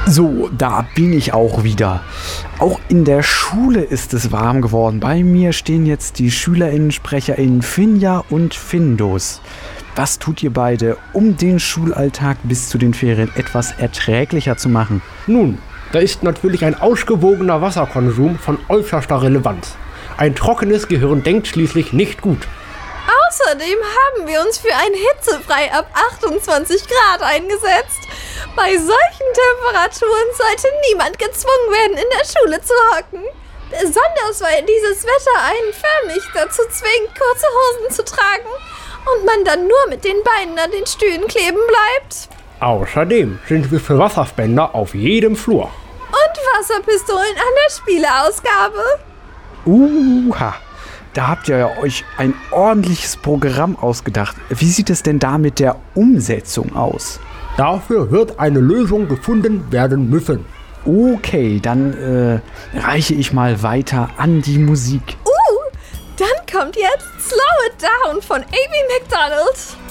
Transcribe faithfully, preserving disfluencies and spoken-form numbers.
So, da bin ich auch wieder. Auch in der Schule ist es warm geworden. Bei mir stehen jetzt die SchülerInnen-SprecherInnen Finja und Findus. Was tut ihr beide, um den Schulalltag bis zu den Ferien etwas erträglicher zu machen? Nun, da ist natürlich ein ausgewogener Wasserkonsum von äußerster Relevanz. Ein trockenes Gehirn denkt schließlich nicht gut. Außerdem haben wir uns für ein hitzefrei ab achtundzwanzig Grad eingesetzt. Bei solchen Temperaturen sollte niemand gezwungen werden, in der Schule zu hocken. Besonders weil dieses Wetter einen förmlich dazu zwingt, kurze Hosen zu tragen und man dann nur mit den Beinen an den Stühlen kleben bleibt. Außerdem sind wir für Wasserspender auf jedem Flur. Und Wasserpistolen an der Spieleausgabe. Uha, da habt ihr ja euch ein ordentliches Programm ausgedacht. Wie sieht es denn da mit der Umsetzung aus? Dafür wird eine Lösung gefunden werden müssen. Okay, dann äh, reiche ich mal weiter an die Musik. Uh, dann kommt jetzt Slow It Down von Amy Macdonald.